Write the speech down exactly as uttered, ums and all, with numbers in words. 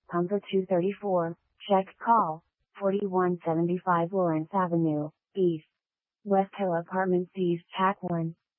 Pumper two thirty-four, check call, forty-one seventy-five Lawrence Avenue, East. West Hill Apartments East Tack one.